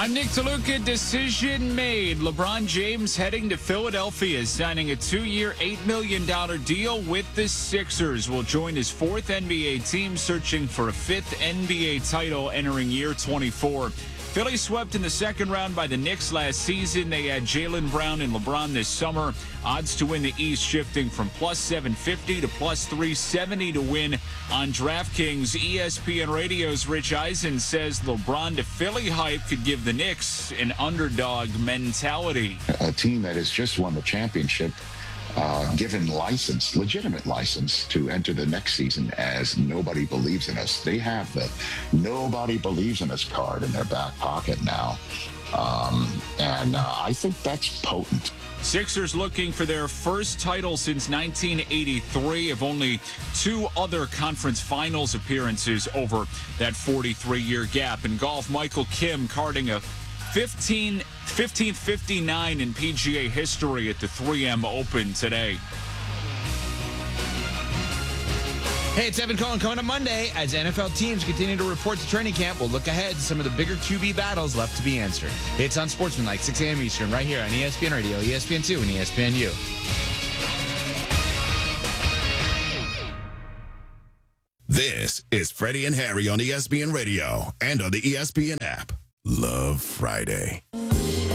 I'm Nick DeLuca. Decision made. LeBron James heading to Philadelphia, signing a 2-year, $8 million deal with the Sixers. Will join his fourth NBA team, searching for a fifth NBA title entering year 24. Philly swept in the second round by the Knicks last season. They had Jaylen Brown and LeBron this summer. Odds to win the East shifting from plus 750 to plus 370 to win on DraftKings. ESPN Radio's Rich Eisen says LeBron to Philly hype could give the Knicks an underdog mentality. A team that has just won the championship, given legitimate license to enter the next season as nobody believes in us. They have the nobody believes in us card in their back pocket now. And I think that's potent. Sixers looking for their first title since 1983, of only two other conference finals appearances over that 43-year gap. In golf, Michael Kim carding a 15th 59 in PGA history at the 3M Open today. Hey, it's Evan Cohen. Coming up Monday, as NFL teams continue to report to training camp, we'll look ahead to some of the bigger QB battles left to be answered. It's on Sportsmanlike, 6 a.m. Eastern, right here on ESPN Radio, ESPN2, and ESPNU. This is Freddie and Harry on ESPN Radio and on the ESPN app. Love Friday.